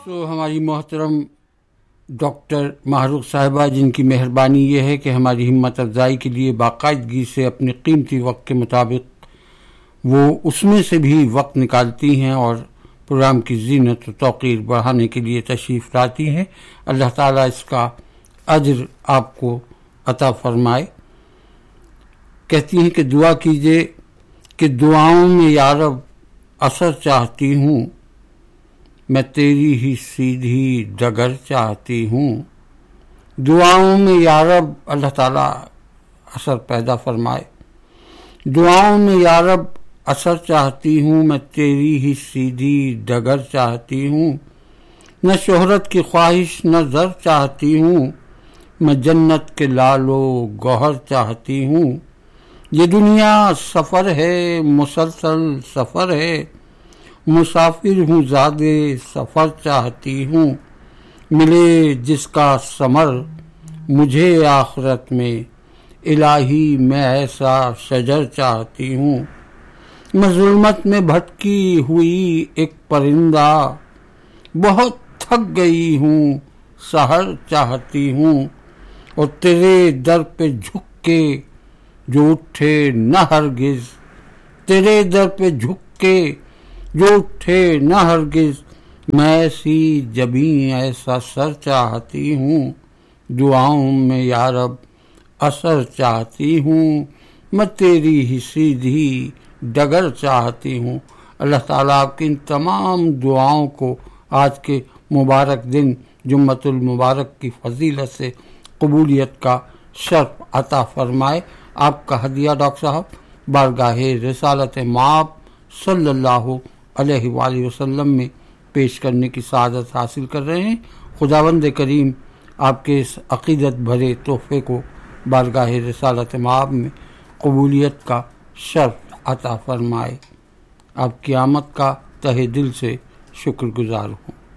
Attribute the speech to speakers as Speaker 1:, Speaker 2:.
Speaker 1: دوستو، ہماری محترم ڈاکٹر محروق صاحبہ، جن کی مہربانی یہ ہے کہ ہماری ہمت افزائی کے لیے باقاعدگی سے اپنے قیمتی وقت کے مطابق وہ اس میں سے بھی وقت نکالتی ہیں اور پروگرام کی زینت و توقیر بڑھانے کے لیے تشریف لاتی ہیں. اللہ تعالیٰ اس کا اجر آپ کو عطا فرمائے. کہتی ہیں کہ دعا کیجئے کہ دعاؤں میں یا رب اثر چاہتی ہوں، میں تیری ہی سیدھی ڈگر چاہتی ہوں. دعاؤں میں یا رب اللہ تعالیٰ اثر پیدا فرمائے. دعاؤں میں یا رب اثر چاہتی ہوں، میں تیری ہی سیدھی ڈگر چاہتی ہوں. نہ شہرت کی خواہش نہ زر چاہتی ہوں، میں جنت کے لالو گوہر چاہتی ہوں. یہ دنیا سفر ہے، مسلسل سفر ہے، مسافر ہوں زادے سفر چاہتی ہوں. ملے جس کا ثمر مجھے آخرت میں، الہی میں ایسا شجر چاہتی ہوں. میں ظلمت میں بھٹکی ہوئی ایک پرندہ، بہت تھک گئی ہوں سحر چاہتی ہوں. اور تیرے در پہ جھک کے جو اٹھے نہ ہرگز، تیرے در پہ جھک کے جو اٹھے نہ ہرگز، میں ایسی جبیں ایسا سر چاہتی ہوں. دعاؤں میں یا رب اثر چاہتی ہوں، میں تیری ہی سیدھی ڈگر چاہتی ہوں. اللہ تعالیٰ آپ کی ان تمام دعاؤں کو آج کے مبارک دن جمعۃ المبارک کی فضیلت سے قبولیت کا شرف عطا فرمائے. آپ کا ہدیہ ڈاکٹر صاحب بارگاہ رسالت مآب صلی اللہ علیہ وآلہ وسلم میں پیش کرنے کی سعادت حاصل کر رہے ہیں. خداوند کریم آپ کے اس عقیدت بھرے تحفے کو بارگاہ رسالت مآب میں قبولیت کا شرف عطا فرمائے. آپ کی آمد کا تہہ دل سے شکر گزار ہوں.